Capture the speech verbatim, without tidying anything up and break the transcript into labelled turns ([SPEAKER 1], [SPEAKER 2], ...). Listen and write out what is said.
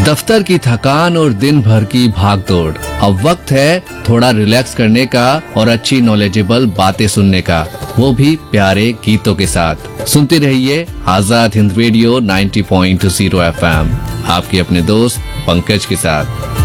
[SPEAKER 1] दफ्तर की थकान और दिन भर की भागदौड़, अब वक्त है थोड़ा रिलैक्स करने का और अच्छी नॉलेजेबल बातें सुनने का, वो भी प्यारे गीतों के साथ। सुनते रहिए आजाद हिंद रेडियो नब्बे पॉइंट शून्य एफ एम, आपके अपने दोस्त पंकज के साथ।